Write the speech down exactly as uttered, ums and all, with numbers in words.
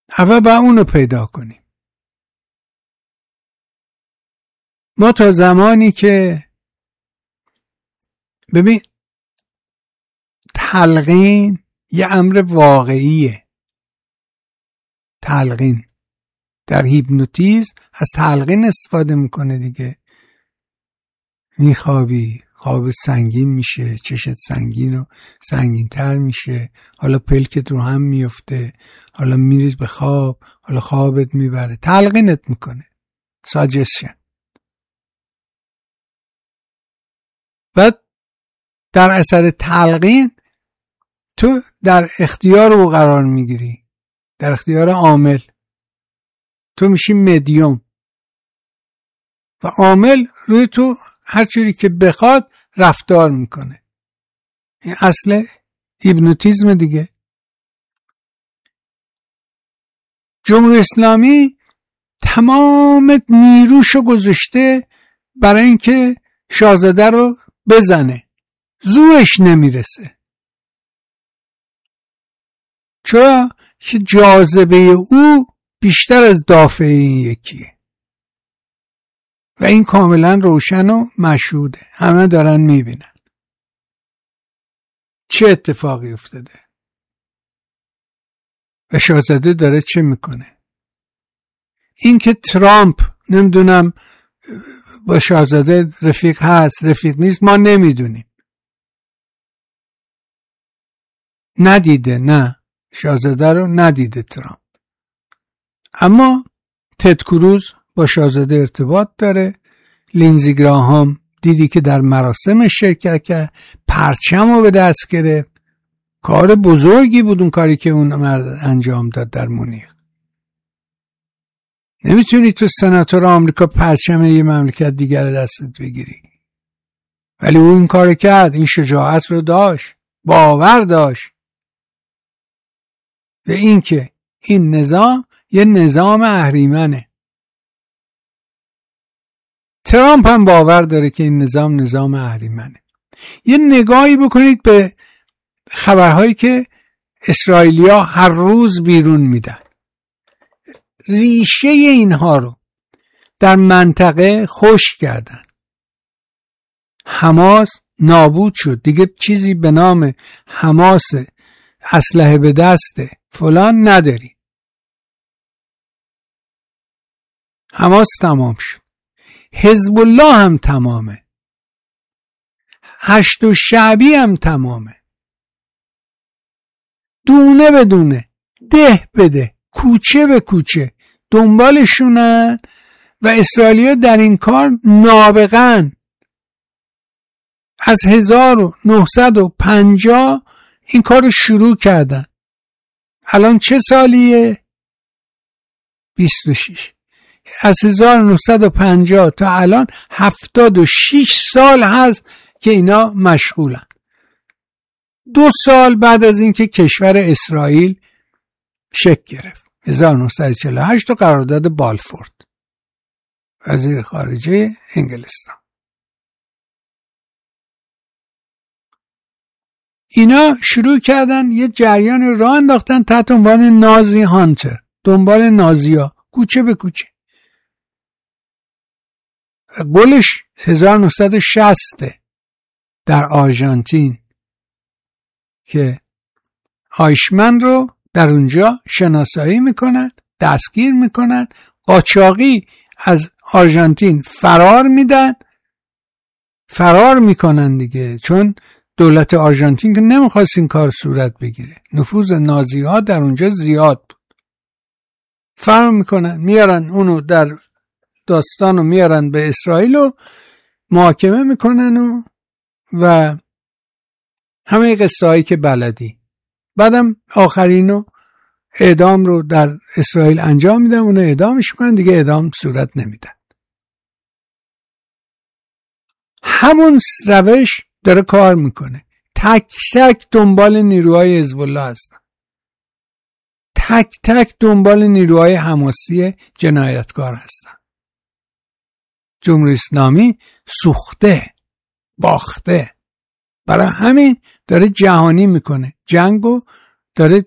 اول باید اونو پیدا کنیم. ما تا زمانی که ببین تلقین یه امر واقعیه. تلقین در هیپنوتیزم از تلقین استفاده میکنه دیگه. میخوابی، خواب سنگین میشه، چشت سنگین و سنگین تر میشه، حالا پلکت رو هم میفته، حالا میرید به خواب، حالا خوابت میبره، تلقینت میکنه. ساجستشن. بعد در اثر تلقین تو در اختیار او قرار میگیری، در اختیار عامل. تو میشی مدیوم و عامل روی تو هر چیزی که بخواد رفتار میکنه. این اصل هیپنوتیزم دیگه. جمهوری اسلامی تمام نیروشو گذاشته برای اینکه شاهزاده رو بزنه، زورش نمیرسه. چرا؟ که جاذبه او بیشتر از دافع این یکیه و این کاملا روشن و مشهوده، همه دارن میبینن چه اتفاقی افتاده و شاهزاده داره چه میکنه. این که ترامپ نمیدونم با شاهزاده رفیق هست رفیق نیست ما نمیدونیم، ندیده، نه شاهزاده رو ندیده ترامپ، اما تد کروز با شاهزاده ارتباط داره. لینزی گراهام دیدی که در مراسم شرکت کرد، پرچم رو به دست گرفت. کار بزرگی بود اون کاری که اون مرد انجام داد در مونیخ. نمیتونی تو سناتور آمریکا پرچم یه مملکت دیگر دستت بگیری، ولی اون این کار کرد. این شجاعت رو داشت، باور داشت به این که این نظام یه نظام اهریمنه. ترامپ هم باور داره که این نظام نظام اهریمنه. یه نگاهی بکنید به خبرهایی که اسرائیلیا هر روز بیرون میدن. ریشه اینها رو در منطقه خشک کردن. حماس نابود شد، دیگه چیزی به نام حماس اسلحه به دسته فلان نداری. حماس تمام شد. حزب الله هم تمامه. هشت و شعبی هم تمامه. دونه به دونه، ده به ده، کوچه به کوچه دنبالشونن و اسرائیلیا در این کار نابغه‌اند. از هزار و نهصد و پنجاه این کار رو شروع کردن. الان چه سالیه؟ بیست و شش. از هزار و نهصد و پنجاه تا الان هفتاد و شش سال هست که اینا مشغولن. دو سال بعد از اینکه کشور اسرائیل شکل گرفت، هزار و نهصد و چهل و هشت، قرارداد بالفورد، وزیر خارجه انگلستان. اینا شروع کردن یه جریان راه انداختن تحت عنوان نازی هانتر، دنبال نازی‌ها، کوچه به کوچه. گلش هزار و نهصد و شصت در آرژانتین که آیشمن رو در اونجا شناسایی میکنن، دستگیر میکنن، قاچاقی از آرژانتین فرار میدن، فرار میکنن دیگه، چون دولت آرژانتین که نمیخواست این کار صورت بگیره، نفوذ نازی ها در اونجا زیاد بود. فرار میکنن، میارن اونو در داستانو میارن به اسرائیل و محاکمه میکنن و و همه قصه هایی که بلدی. بعدم آخرینو اعدام رو در اسرائیل انجام میدن، اونو اعدامش میکنن، دیگه اعدام صورت نمیدن. همون روش داره کار میکنه. تک تک دنبال نیروهای حزب الله هستن، تک تک دنبال نیروهای حماسی جنایتکار هستن. جمهوری اسلامی سوخته، باخته، برای همین داره جهانی میکنه، جنگو داره